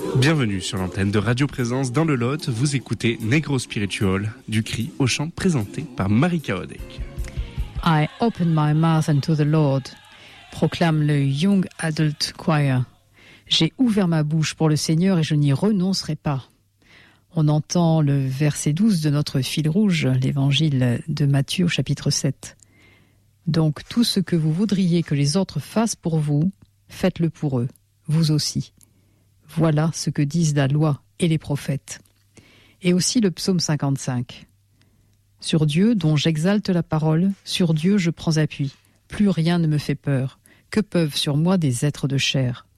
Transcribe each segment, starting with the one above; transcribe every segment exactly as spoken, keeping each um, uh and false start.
Bienvenue sur l'antenne de Radio Présence dans le Lot. Vous écoutez Negro Spiritual du cri au chant présenté par Marika Odek. I open my mouth unto the Lord, proclame le Young Adult Choir. J'ai ouvert ma bouche pour le Seigneur et je n'y renoncerai pas. On entend le verset douze de notre fil rouge, l'évangile de Matthieu au chapitre sept. Donc tout ce que vous voudriez que les autres fassent pour vous, faites-le pour eux, vous aussi. Voilà ce que disent la loi et les prophètes. Et aussi le psaume cinquante-cinq. Sur Dieu dont j'exalte la parole, sur Dieu je prends appui. Plus rien ne me fait peur. Que peuvent sur moi des êtres de chair?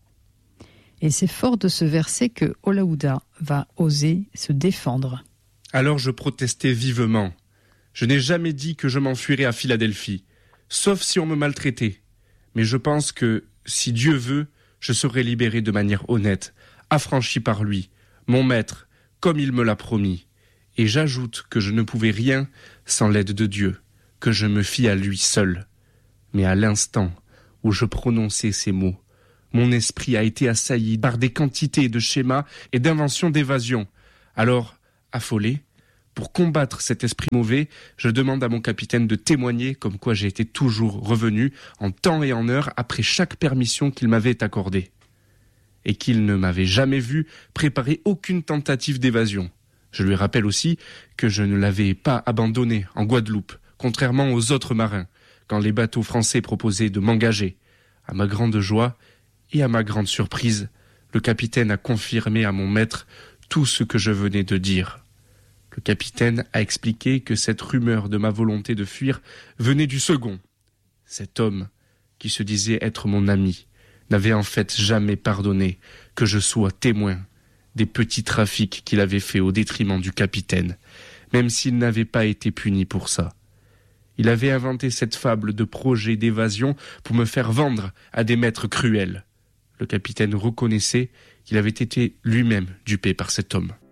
Et c'est fort de ce verset que Olaouda va oser se défendre. Alors je protestai vivement. Je n'ai jamais dit que je m'enfuirais à Philadelphie, sauf si on me maltraitait. Mais je pense que, si Dieu veut, je serai libéré de manière honnête, affranchi par lui, mon maître, comme il me l'a promis. Et j'ajoute que je ne pouvais rien sans l'aide de Dieu, que je me fie à lui seul. Mais à l'instant où je prononçais ces mots, mon esprit a été assailli par des quantités de schémas et d'inventions d'évasion. Alors, affolé, pour combattre cet esprit mauvais, je demande à mon capitaine de témoigner comme quoi j'ai été toujours revenu en temps et en heure après chaque permission qu'il m'avait accordée. Et qu'il ne m'avait jamais vu préparer aucune tentative d'évasion. Je lui rappelle aussi que je ne l'avais pas abandonné en Guadeloupe, contrairement aux autres marins, quand les bateaux français proposaient de m'engager. À ma grande joie et à ma grande surprise, le capitaine a confirmé à mon maître tout ce que je venais de dire. Le capitaine a expliqué que cette rumeur de ma volonté de fuir venait du second. Cet homme, qui se disait être mon ami, n'avait en fait jamais pardonné que je sois témoin des petits trafics qu'il avait faits au détriment du capitaine, même s'il n'avait pas été puni pour ça. Il avait inventé cette fable de projet d'évasion pour me faire vendre à des maîtres cruels. Le capitaine reconnaissait qu'il avait été lui-même dupé par cet homme.